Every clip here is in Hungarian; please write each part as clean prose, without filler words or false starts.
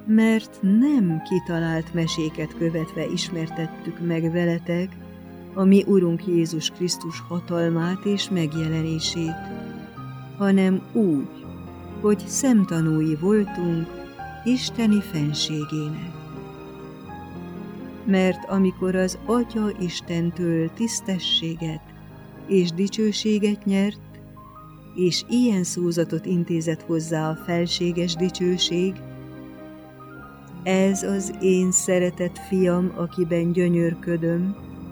mert nem kitalált meséket követve ismertettük meg veletek a mi Urunk Jézus Krisztus hatalmát és megjelenését, hanem úgy, hogy szemtanúi voltunk isteni fenségének. Mert amikor az Atya Istentől tisztességet és dicsőséget nyert, és ilyen szózatot intézett hozzá a felséges dicsőség: ez az én szeretett fiam, akiben gyönyörködöm,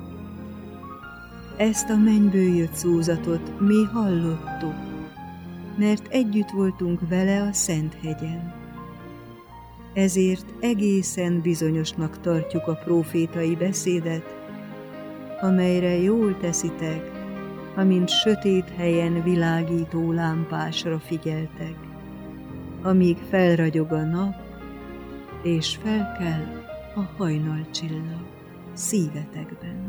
ezt a mennyből jött szózatot mi hallottuk, mert együtt voltunk vele a Szenthegyen. Ezért egészen bizonyosnak tartjuk a prófétai beszédet, amelyre jól teszitek, amint sötét helyen világító lámpásra figyeltek, amíg felragyog a nap, és felkel a hajnalcsillag szívetekben.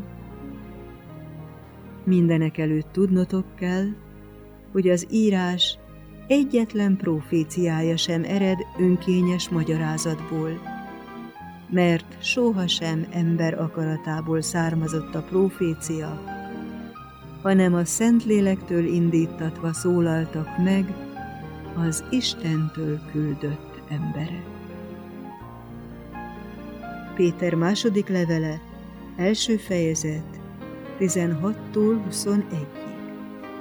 Mindenekelőtt tudnotok kell, hogy az írás egyetlen proféciája sem ered önkényes magyarázatból, mert sohasem ember akaratából származott a profécia, hanem a Szentlélektől indítatva szólaltak meg az Istentől küldött emberek. Péter második levele, első fejezet, 16-tól 21.